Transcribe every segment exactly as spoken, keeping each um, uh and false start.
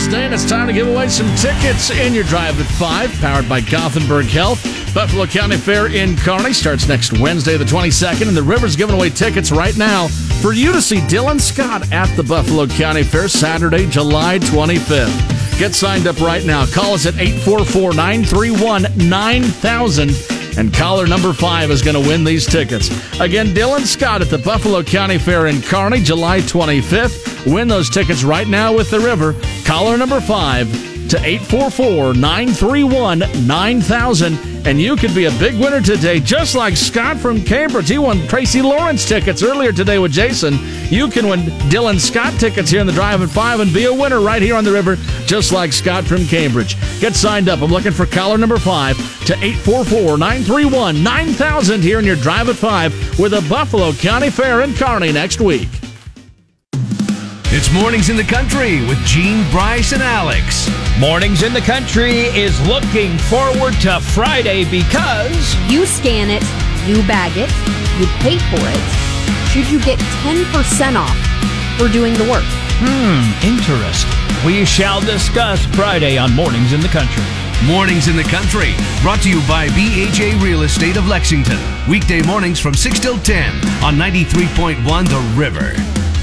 Wednesday, and it's time to give away some tickets in your Drive at five, powered by Gothenburg Health. Buffalo County Fair in Kearney starts next Wednesday the twenty-second, and the River's giving away tickets right now for you to see Dylan Scott at the Buffalo County Fair Saturday, July twenty-fifth. Get signed up right now. Call us at eight four four, nine three one, nine thousand, and caller number five is going to win these tickets. Again, Dylan Scott at the Buffalo County Fair in Kearney, July twenty-fifth. Win those tickets right now with the River. Caller number five to eight four four, nine three one, nine thousand, and you could be a big winner today, just like Scott from Cambridge. He won Tracy Lawrence tickets earlier today with Jason. You can win Dylan Scott tickets here in the Drive at five and be a winner right here on the River, just like Scott from Cambridge. Get signed up. I'm looking for caller number five to eight four four, nine three one, nine thousand here in your Drive at five with the Buffalo County Fair in Kearney next week. It's Mornings in the Country with Gene, Bryce, and Alex. Mornings in the Country is looking forward to Friday because you scan it, you bag it, you pay for it. Should you get ten percent off for doing the work? Hmm, interesting. We shall discuss Friday on Mornings in the Country. Mornings in the Country, brought to you by B H A Real Estate of Lexington. Weekday mornings from six till ten on ninety-three point one The River.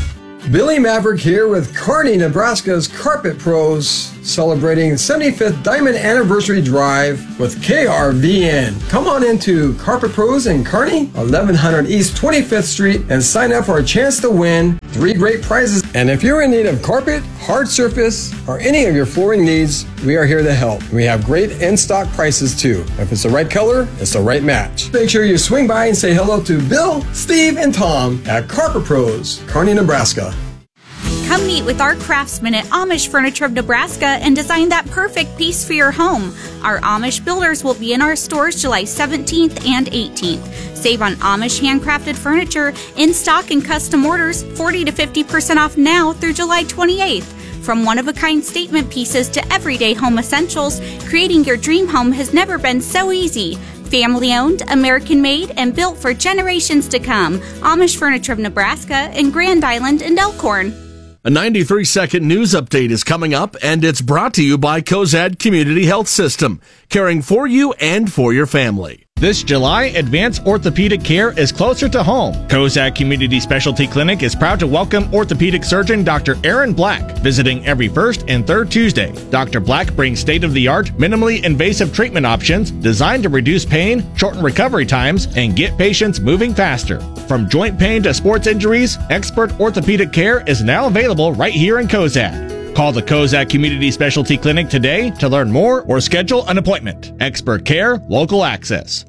Billy Maverick here with Kearney, Nebraska's Carpet Pros, celebrating seventy-fifth Diamond Anniversary Drive with K R V N. Come on into Carpet Pros in Kearney, eleven hundred East twenty-fifth Street, and sign up for a chance to win three great prizes. And if you're in need of carpet, hard surface, or any of your flooring needs, we are here to help. We have great in-stock prices too. If it's the right color, it's the right match. Make sure you swing by and say hello to Bill, Steve, and Tom at Carpet Pros, Kearney, Nebraska. Come meet with our craftsmen at Amish Furniture of Nebraska and design that perfect piece for your home. Our Amish builders will be in our stores July seventeenth and eighteenth. Save on Amish handcrafted furniture, in stock and custom orders, forty to fifty percent off now through July twenty-eighth. From one-of-a-kind statement pieces to everyday home essentials, creating your dream home has never been so easy. Family-owned, American-made, and built for generations to come. Amish Furniture of Nebraska in Grand Island and Elkhorn. A ninety-three second news update is coming up, and it's brought to you by Cozad Community Health System, caring for you and for your family. This July, advanced orthopedic care is closer to home. Cozad Community Specialty Clinic is proud to welcome orthopedic surgeon Doctor Aaron Black, visiting every first and third Tuesday. Doctor Black brings state-of-the-art, minimally invasive treatment options designed to reduce pain, shorten recovery times, and get patients moving faster. From joint pain to sports injuries, expert orthopedic care is now available right here in Cozad. Call the Cozad Community Specialty Clinic today to learn more or schedule an appointment. Expert care, local access.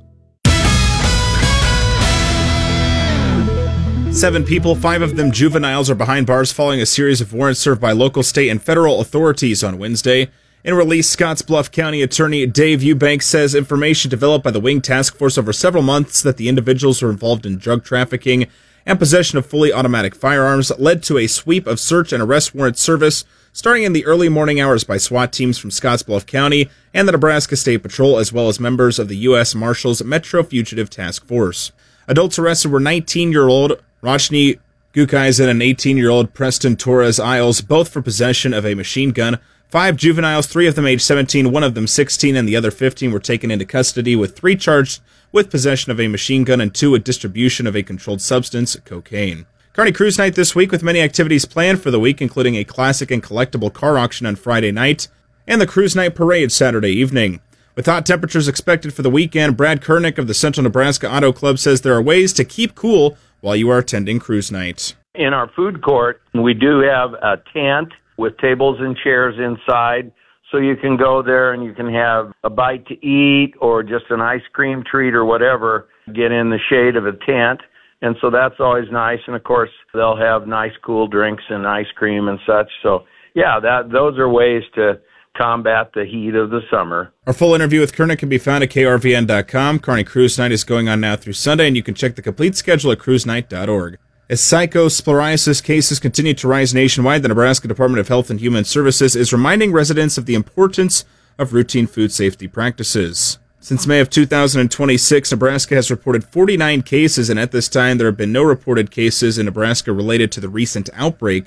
Seven people, five of them juveniles, are behind bars following a series of warrants served by local, state, and federal authorities on Wednesday. In a release, Scottsbluff County Attorney Dave Eubanks says information developed by the Wing Task Force over several months that the individuals were involved in drug trafficking and possession of fully automatic firearms led to a sweep of search and arrest warrant service starting in the early morning hours by SWAT teams from Scottsbluff County and the Nebraska State Patrol, as well as members of the U S Marshals Metro Fugitive Task Force. Adults arrested were nineteen-year-old Rochni Gukeisen and eighteen-year-old Preston Torres Isles, both for possession of a machine gun. Five juveniles, three of them age seventeen, one of them sixteen, and the other fifteen were taken into custody, with three charged with possession of a machine gun and two with distribution of a controlled substance, cocaine. Kearney Cruise Night this week with many activities planned for the week, including a classic and collectible car auction on Friday night and the Cruise Night Parade Saturday evening. With hot temperatures expected for the weekend, Brad Kernick of the Central Nebraska Auto Club says there are ways to keep cool while you are attending Cruise Night. In our food court, we do have a tent with tables and chairs inside, so you can go there and you can have a bite to eat or just an ice cream treat or whatever, get in the shade of a tent. And so that's always nice. And, of course, they'll have nice cool drinks and ice cream and such. So, yeah, that those are ways to combat the heat of the summer. Our full interview with Kernick can be found at K R V N dot com. Kearney Cruise Night is going on now through Sunday, and you can check the complete schedule at cruise night dot org. As psychosporiasis cases continue to rise nationwide, the Nebraska Department of Health and Human Services is reminding residents of the importance of routine food safety practices. Since May of two thousand twenty-six, Nebraska has reported forty-nine cases, and at this time there have been no reported cases in Nebraska related to the recent outbreak.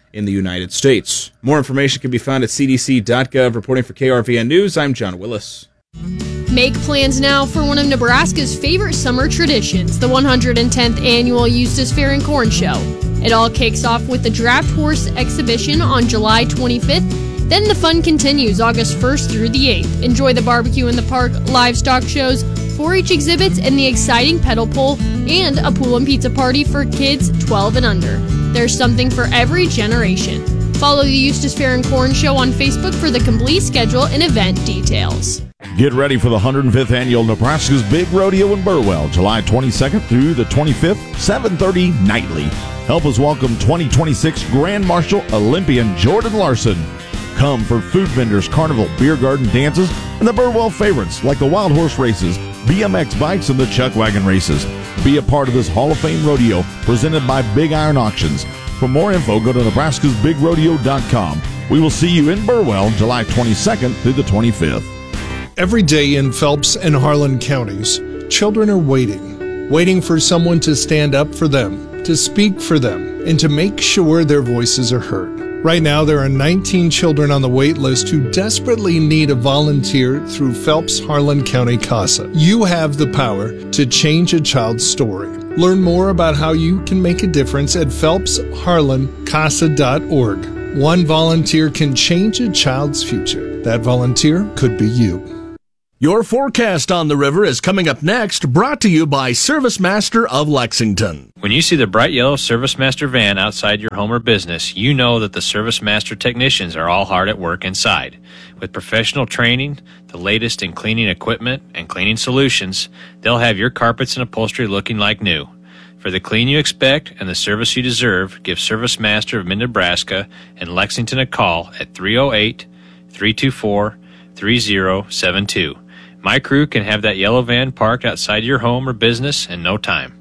in the United States. More information can be found at c d c dot gov. Reporting for K R V N News, I'm John Willis. Make plans now for one of Nebraska's favorite summer traditions, the one hundred tenth Annual Eustis Fair and Corn Show. It all kicks off with the Draft Horse exhibition on July twenty-fifth. Then the fun continues August first through the eighth. Enjoy the barbecue in the park, livestock shows, four H exhibits, and the exciting pedal pull, and a pool and pizza party for kids twelve and under. There's something for every generation. Follow the Eustis Fair and Corn Show on Facebook for the complete schedule and event details. Get ready for the one hundred fifth Annual Nebraska's Big Rodeo in Burwell, July twenty-second through the twenty-fifth, seven thirty nightly. Help us welcome twenty twenty-six Grand Marshal Olympian Jordan Larson. Come for food vendors, carnival, beer garden dances, and the Burwell favorites like the Wild Horse races, B M X bikes, and the Chuck Wagon races. Be a part of this Hall of Fame rodeo presented by Big Iron Auctions. For more info, go to nebraskas big rodeo dot com. We will see you in Burwell, July twenty-second through the twenty-fifth. Every day in Phelps and Harlan counties, children are waiting, waiting for someone to stand up for them, to speak for them, and to make sure their voices are heard. Right now, there are nineteen children on the wait list who desperately need a volunteer through Phelps Harlan County CASA. You have the power to change a child's story. Learn more about how you can make a difference at phelps harlan casa dot org. One volunteer can change a child's future. That volunteer could be you. Your forecast on the river is coming up next, brought to you by Service Master of Lexington. When you see the bright yellow Service Master van outside your home or business, you know that the Service Master technicians are all hard at work inside. With professional training, the latest in cleaning equipment, and cleaning solutions, they'll have your carpets and upholstery looking like new. For the clean you expect and the service you deserve, give Service Master of Mid-Nebraska and Lexington a call at three oh eight, three two four, three oh seven two. My crew can have that yellow van parked outside your home or business in no time.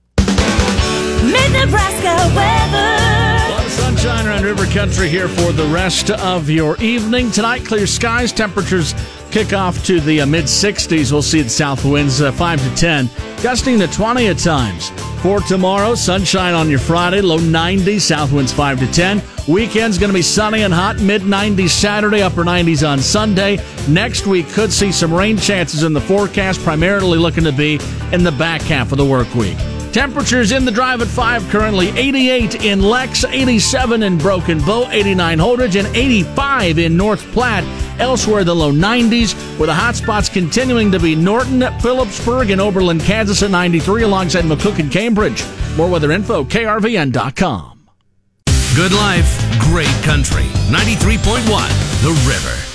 Mid-Nebraska weather. A lot of sunshine around River Country here for the rest of your evening. Tonight, clear skies. Temperatures kick off to the uh, mid-sixties. We'll see the south winds uh, five to ten, gusting to twenty at times. For tomorrow, sunshine on your Friday, low nineties, south winds five to ten. Weekend's going to be sunny and hot, mid nineties Saturday, upper nineties on Sunday. Next week could see some rain chances in the forecast, primarily looking to be in the back half of the work week. Temperatures in the Drive at five currently eighty-eight in Lex, eighty-seven in Broken Bow, eighty-nine Holdridge, and eighty-five in North Platte. Elsewhere, the low nineties, with the hot spots continuing to be Norton, Phillipsburg, and Oberlin, Kansas at ninety-three, alongside McCook and Cambridge. More weather info, K R V N dot com. Good life, great country. ninety-three point one, The River.